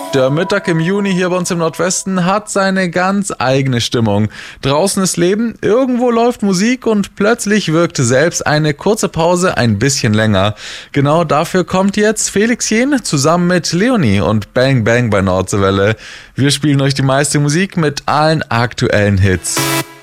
Der Mittag im Juni hier bei uns im Nordwesten hat seine ganz eigene Stimmung. Draußen ist Leben, irgendwo läuft Musik und plötzlich wirkt selbst eine kurze Pause ein bisschen länger. Genau dafür kommt jetzt Felix Jähn zusammen mit Leonie und Bang Bang bei Nordseewelle. Wir spielen euch die meiste Musik mit allen aktuellen Hits.